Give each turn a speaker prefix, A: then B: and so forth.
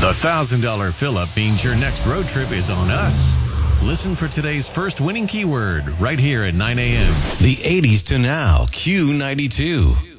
A: The $1,000 fill-up means your next road trip is on us. Listen for today's first winning keyword right here at 9 a.m.
B: The 80s to now, Q92.